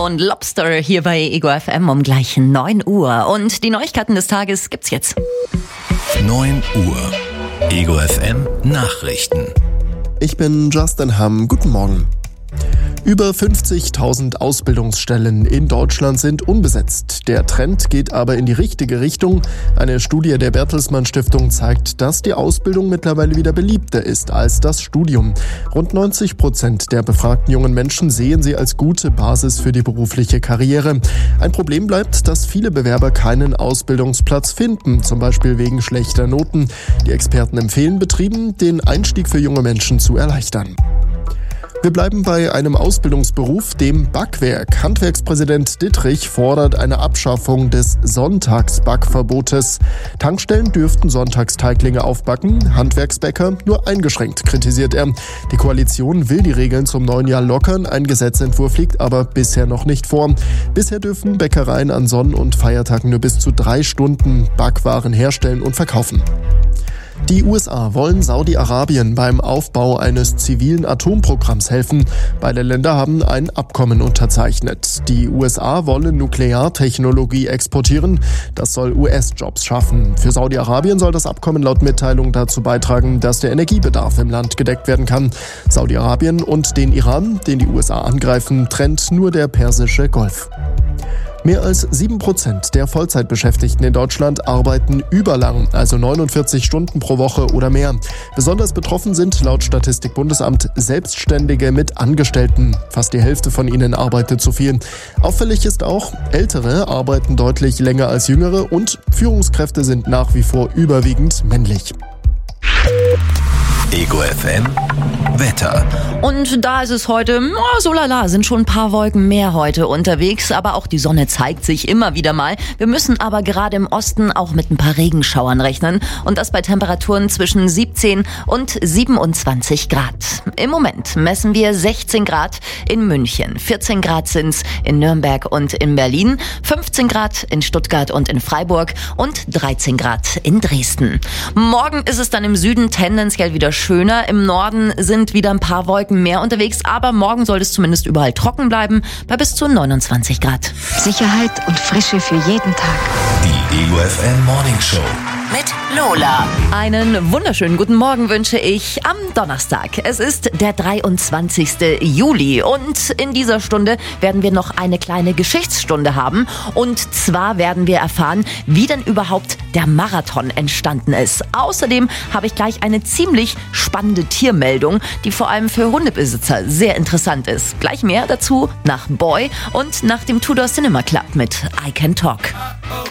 und Lobster hier bei Ego FM um gleich 9 Uhr. Und die Neuigkeiten des Tages gibt's jetzt. 9 Uhr. Ego FM Nachrichten. Ich bin Justin Hamm. Guten Morgen. Über 50.000 Ausbildungsstellen in Deutschland sind unbesetzt. Der Trend geht aber in die richtige Richtung. Eine Studie der Bertelsmann Stiftung zeigt, dass die Ausbildung mittlerweile wieder beliebter ist als das Studium. Rund 90% der befragten jungen Menschen sehen sie als gute Basis für die berufliche Karriere. Ein Problem bleibt, dass viele Bewerber keinen Ausbildungsplatz finden, zum Beispiel wegen schlechter Noten. Die Experten empfehlen Betrieben, den Einstieg für junge Menschen zu erleichtern. Wir bleiben bei einem Ausbildungsberuf, dem Backwerk. Handwerkspräsident Dittrich fordert eine Abschaffung des Sonntagsbackverbotes. Tankstellen dürften Sonntagsteiglinge aufbacken, Handwerksbäcker nur eingeschränkt, kritisiert er. Die Koalition will die Regeln zum neuen Jahr lockern, ein Gesetzentwurf liegt aber bisher noch nicht vor. Bisher dürfen Bäckereien an Sonn- und Feiertagen nur bis zu 3 Stunden Backwaren herstellen und verkaufen. Die USA wollen Saudi-Arabien beim Aufbau eines zivilen Atomprogramms helfen. Beide Länder haben ein Abkommen unterzeichnet. Die USA wollen Nukleartechnologie exportieren. Das soll US-Jobs schaffen. Für Saudi-Arabien soll das Abkommen laut Mitteilung dazu beitragen, dass der Energiebedarf im Land gedeckt werden kann. Saudi-Arabien und den Iran, den die USA angreifen, trennt nur der Persische Golf. Mehr als 7% der Vollzeitbeschäftigten in Deutschland arbeiten überlang, also 49 Stunden pro Woche oder mehr. Besonders betroffen sind laut Statistik-Bundesamt Selbstständige mit Angestellten. Fast die Hälfte von ihnen arbeitet zu viel. Auffällig ist auch, Ältere arbeiten deutlich länger als Jüngere und Führungskräfte sind nach wie vor überwiegend männlich. Ego FM Wetter. Und da ist es heute, so lala, sind schon ein paar Wolken mehr heute unterwegs, aber auch die Sonne zeigt sich immer wieder mal. Wir müssen aber gerade im Osten auch mit ein paar Regenschauern rechnen und das bei Temperaturen zwischen 17 und 27 Grad. Im Moment messen wir 16 Grad in München, 14 Grad sind's in Nürnberg und in Berlin, 15 Grad in Stuttgart und in Freiburg und 13 Grad in Dresden. Morgen ist es dann im Süden tendenziell wieder schöner. Im Norden sind wieder ein paar Wolken mehr unterwegs, aber morgen soll es zumindest überall trocken bleiben, bei bis zu 29 Grad. Sicherheit und Frische für jeden Tag. Die Ego FM Morning Show. Mit Lola. Einen wunderschönen guten Morgen wünsche ich am Donnerstag. Es ist der 23. Juli und in dieser Stunde werden wir noch eine kleine Geschichtsstunde haben. Und zwar werden wir erfahren, wie denn überhaupt der Marathon entstanden ist. Außerdem habe ich gleich eine ziemlich spannende Tiermeldung, die vor allem für Hundebesitzer sehr interessant ist. Gleich mehr dazu nach Boy und nach dem Tudor Cinema Club mit I Can Talk.